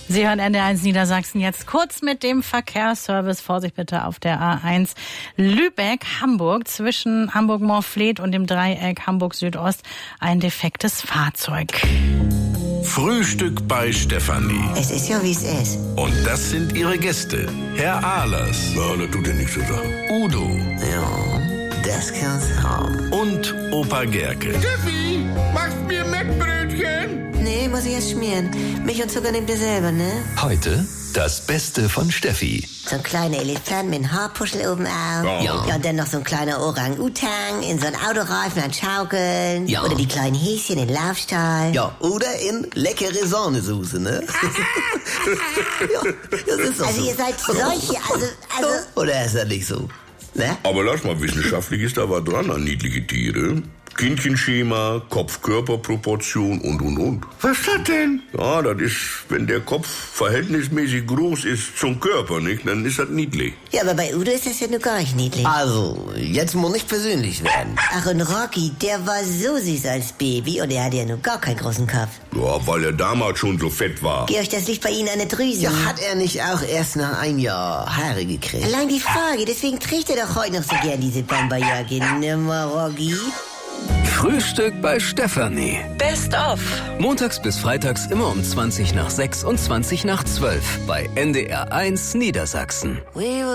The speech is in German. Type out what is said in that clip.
Sie hören NDR1 Niedersachsen jetzt kurz mit dem Verkehrsservice. Vorsicht bitte auf der A1 Lübeck-Hamburg zwischen Hamburg-Morfleet und dem Dreieck Hamburg-Südost ein defektes Fahrzeug. Frühstück bei Stefanie. Es ist ja, wie es ist. Und das sind ihre Gäste. Herr Ahlers. Ja, das tut dir nichts zu sagen. Udo. Ja, das kann's haben. Und Opa Gerke. Steffi, machst mir Mettbrötchen? Nee, muss ich erst schmieren. Milch und Zucker nehmt ihr selber, ne? Heute das Beste von Steffi. So ein kleiner Elefant mit einem Haarpuschel oben auf. Ja. Und dann noch so ein kleiner Orang-Utang in so einen Autoreifen an Schaukeln. Ja. Oder die kleinen Häschen in Laufstall. Ja, oder in leckere Sahnesoße, ne? Ja, das ist doch Also so. ihr seid solche, also... Oder ist das nicht so? Ne? Aber lass mal, wissenschaftlich ist da was dran an niedliche Tiere. Kindchenschema, Kopf-Körper-Proportion und. Was ist das denn? Ja, das ist, wenn der Kopf verhältnismäßig groß ist zum Körper, nicht, dann ist das niedlich. Ja, aber bei Udo ist das ja nur gar nicht niedlich. Also, jetzt muss nicht persönlich werden. Ach, und Rocky, der war so süß als Baby und er hatte ja nur gar keinen großen Kopf. Ja, weil er damals schon so fett war. Georg, das liegt bei Ihnen an der Drüse. Ja, hat er nicht auch erst nach einem Jahr Haare gekriegt? Allein die Frage, deswegen trägt er doch heute noch so gern diese Bomberjacke. Nimmer, Rocky. Frühstück bei Stefanie. Best of. Montags bis freitags immer um 20 nach 6 und 20 nach 12 bei NDR1 Niedersachsen.